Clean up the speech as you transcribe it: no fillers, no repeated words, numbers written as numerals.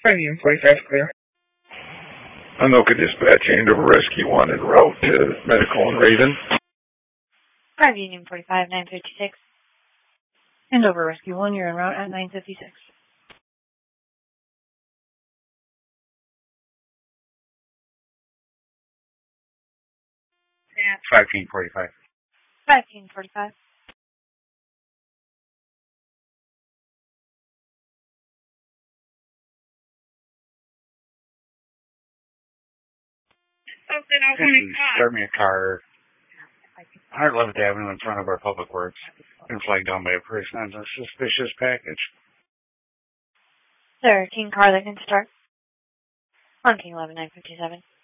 Premium 45 clear. Anoka Dispatch, Andover Rescue 1 en route to medical and Raven. 5 Union 45, 956. Andover Rescue 1, you're en route at 956. Yeah. 5 King 45. 5 King 45. Start me a car. 111th Avenue in front of our Public Works. Been flagged down by a person on a suspicious package. Sir, King car that can start. On King 11, 957.